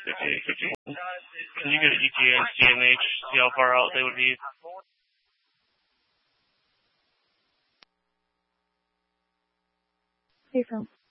51. Can you get ETA and CMH, see how far out they would be? Hey, Phil.